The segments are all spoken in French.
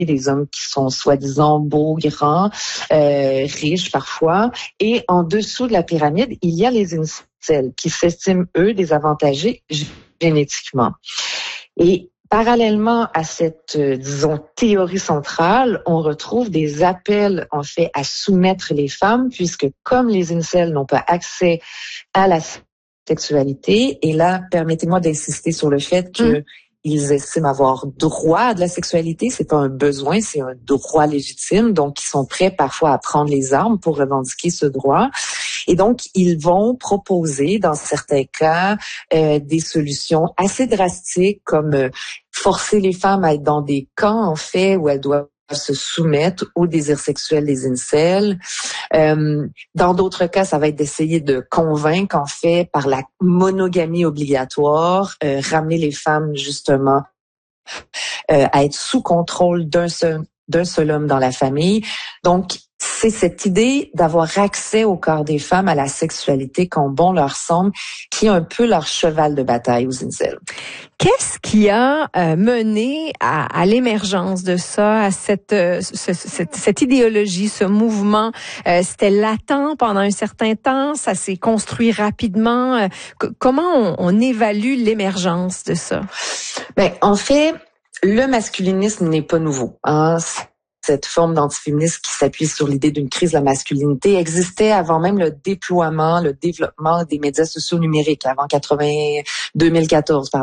des hommes qui sont soi-disant beaux, grands, riches parfois. Et en dessous de la pyramide, il y a les incels qui s'estiment, eux, désavantagés génétiquement. Et parallèlement à cette, disons, théorie centrale, on retrouve des appels, en fait, à soumettre les femmes, puisque comme les incels n'ont pas accès à la sexualité, et là, permettez-moi d'insister sur le fait que ils estiment avoir droit à de la sexualité. C'est pas un besoin, c'est un droit légitime. Donc, ils sont prêts parfois à prendre les armes pour revendiquer ce droit. Et donc, ils vont proposer, dans certains cas, des solutions assez drastiques, comme forcer les femmes à être dans des camps, en fait, où elles doivent se soumettre au désir sexuel des incels. Dans d'autres cas, ça va être d'essayer de convaincre, en fait, par la monogamie obligatoire, ramener les femmes, justement, à être sous contrôle d'un seul homme dans la famille. Donc, c'est cette idée d'avoir accès au corps des femmes, à la sexualité, quand bon leur semble, qui est un peu leur cheval de bataille aux incels. Qu'est-ce qui a mené à l'émergence de ça, à cette idéologie, ce mouvement? C'était latent pendant un certain temps, ça s'est construit rapidement. Comment on évalue l'émergence de ça? Ben, en fait, le masculinisme n'est pas nouveau, hein. Cette forme d'antiféminisme qui s'appuie sur l'idée d'une crise de la masculinité existait avant même le développement des médias sociaux numériques, avant 2010.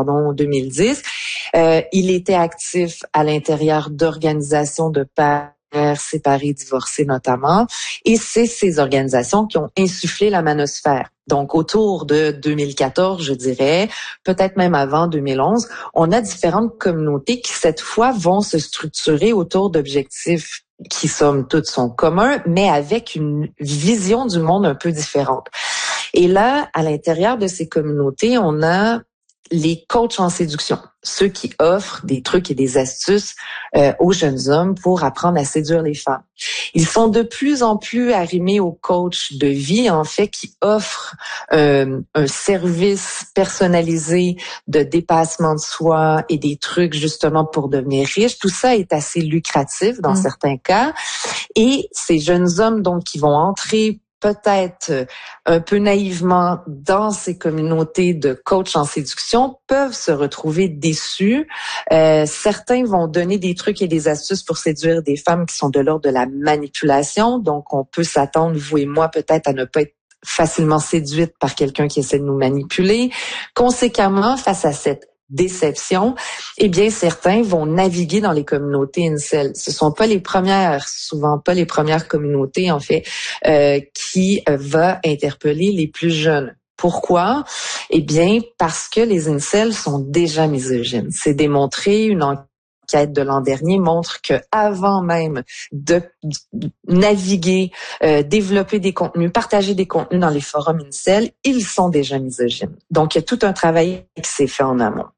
Il était actif à l'intérieur d'organisations de pères séparés, divorcés notamment, et c'est ces organisations qui ont insufflé la manosphère. Donc, autour de 2014, je dirais, peut-être même avant 2011, on a différentes communautés qui, cette fois, vont se structurer autour d'objectifs qui, somme toute, sont communs, mais avec une vision du monde un peu différente. Et là, à l'intérieur de ces communautés, on a les coachs en séduction, ceux qui offrent des trucs et des astuces aux jeunes hommes pour apprendre à séduire les femmes. Ils sont de plus en plus arrimés aux coachs de vie, en fait, qui offrent un service personnalisé de dépassement de soi et des trucs justement pour devenir riche. Tout ça est assez lucratif dans certains cas. Et ces jeunes hommes, donc, qui vont entrer peut-être un peu naïvement dans ces communautés de coachs en séduction peuvent se retrouver déçus. Certains vont donner des trucs et des astuces pour séduire des femmes qui sont de l'ordre de la manipulation. Donc, on peut s'attendre, vous et moi, peut-être à ne pas être facilement séduite par quelqu'un qui essaie de nous manipuler. Conséquemment, face à cette déception, eh bien, certains vont naviguer dans les communautés incel. Ce sont pas les premières, souvent pas les premières communautés, en fait, qui va interpeller les plus jeunes. Pourquoi? Eh bien, parce que les incels sont déjà misogynes. C'est démontré, une enquête de l'an dernier montre que avant même de naviguer, développer des contenus, partager des contenus dans les forums incel, ils sont déjà misogynes. Donc, il y a tout un travail qui s'est fait en amont.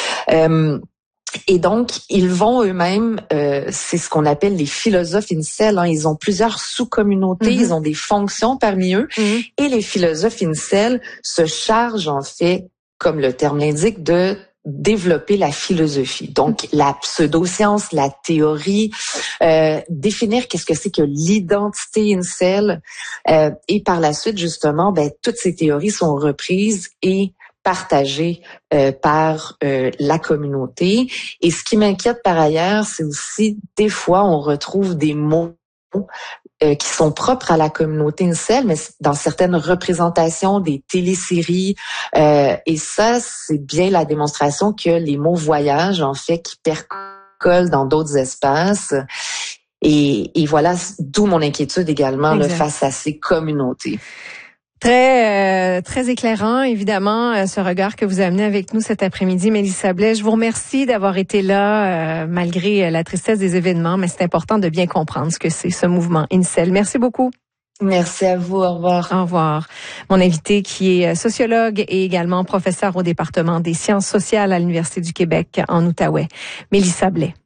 Et donc, ils vont eux-mêmes, c'est ce qu'on appelle les philosophes incels, hein, ils ont plusieurs sous-communautés, ils ont des fonctions parmi eux, et les philosophes incels se chargent en fait, comme le terme l'indique, de développer la philosophie. Donc, la pseudo-science, la théorie, définir qu'est-ce que c'est que l'identité incel, et par la suite, justement, toutes ces théories sont reprises et partagées par la communauté. Et ce qui m'inquiète par ailleurs, c'est aussi, des fois, on retrouve des mots qui sont propres à la communauté incel, mais dans certaines représentations des téléséries. Et ça, c'est bien la démonstration que les mots voyagent, en fait, qui percolent dans d'autres espaces. Et voilà, d'où mon inquiétude également là, face à ces communautés. Très éclairant, évidemment, ce regard que vous amenez avec nous cet après-midi, Mélissa Blais. Je vous remercie d'avoir été là, malgré la tristesse des événements, mais c'est important de bien comprendre ce que c'est, ce mouvement incel. Merci beaucoup. Merci à vous. Au revoir. Au revoir. Mon invité qui est sociologue et également professeur au département des sciences sociales à l'Université du Québec en Outaouais, Mélissa Blais.